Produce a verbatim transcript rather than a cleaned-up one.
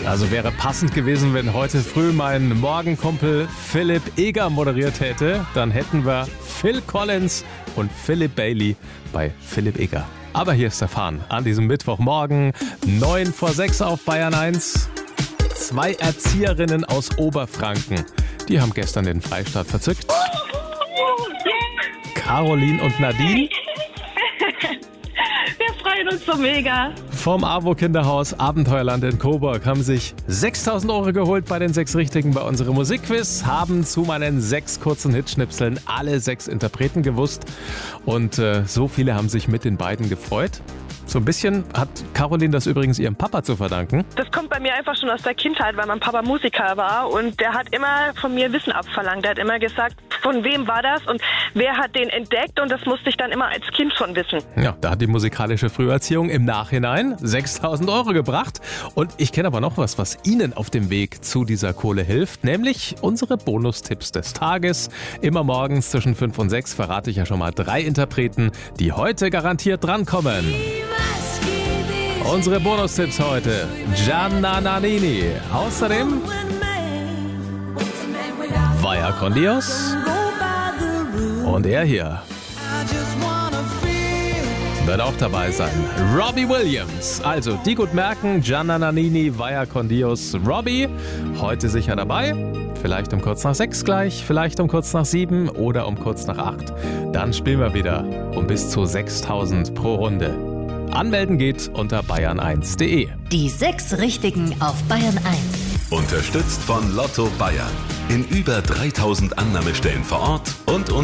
Also wäre passend gewesen, wenn heute früh mein Morgenkumpel Philipp Eger moderiert hätte. Dann hätten wir Phil Collins und Philip Bailey bei Philipp Eger. Aber hier ist der Fahn an diesem Mittwochmorgen, neun vor sechs auf Bayern eins. Zwei Erzieherinnen aus Oberfranken, die haben gestern den Freistaat verzückt. Caroline und Nadine. Wir freuen uns so mega. Vom AWO-Kinderhaus Abenteuerland in Coburg haben sich sechstausend Euro geholt bei den sechs Richtigen bei unserem Musikquiz, haben zu meinen sechs kurzen Hitschnipseln alle sechs Interpreten gewusst und äh, so viele haben sich mit den beiden gefreut. So ein bisschen hat Caroline das übrigens ihrem Papa zu verdanken. Das kommt bei mir einfach schon aus der Kindheit, weil mein Papa Musiker war und der hat immer von mir Wissen abverlangt. Der hat immer gesagt, von wem war das und wer hat den entdeckt und das musste ich dann immer als Kind schon wissen. Ja, da hat die musikalische Früherziehung im Nachhinein sechstausend Euro gebracht. Und ich kenne aber noch was, was Ihnen auf dem Weg zu dieser Kohle hilft, nämlich unsere Bonustipps des Tages. Immer morgens zwischen fünf und sechs verrate ich ja schon mal drei Interpreten, die heute garantiert drankommen. Unsere Bonustipps heute: Gianna Nannini. Außerdem Vaya con Dios. Und er hier wird auch dabei sein. Robbie Williams. Also, die gut merken: Gianna Nannini, Vaya con Dios, Robbie. Heute sicher dabei. Vielleicht um kurz nach sechs gleich, vielleicht um kurz nach sieben oder um kurz nach acht. Dann spielen wir wieder um bis zu sechstausend pro Runde. Anmelden geht unter bayern eins punkt de. Die sechs Richtigen auf Bayern eins. Unterstützt von Lotto Bayern. In über dreitausend Annahmestellen vor Ort und unter